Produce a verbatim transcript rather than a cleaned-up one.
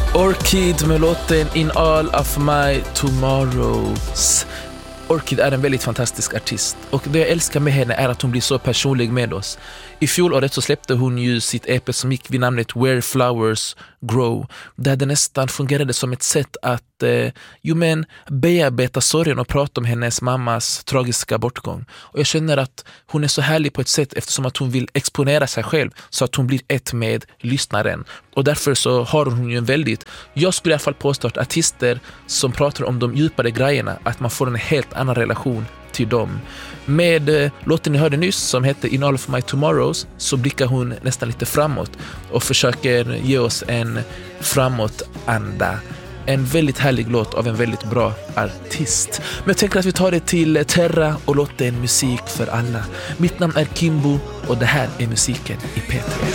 Orchid med låten In All of My Tomorrows. Orchid är en väldigt fantastisk artist och det jag älskar med henne är att hon blir så personlig med oss. I fjolåret så släppte hon ju sitt E P som gick vid namnet Where Flowers Grow, där det nästan fungerade som ett sätt att eh, jo men, bearbeta sorgen och prata om hennes mammas tragiska bortgång. Och jag känner att hon är så härlig på ett sätt eftersom att hon vill exponera sig själv så att hon blir ett med lyssnaren. Och därför så har hon ju en väldigt, jag skulle i alla fall påstå att artister som pratar om de djupare grejerna, att man får en helt annan relation till dem. Med eh, låten ni hörde nyss som hette In All of My Tomorrows så blickar hon nästan lite framåt och försöker ge oss en framåtanda. En väldigt härlig låt av en väldigt bra artist. Men jag tänker att vi tar det till Terra och låter en musik för alla. Mitt namn är Kimbo och det här är musiken i P tre.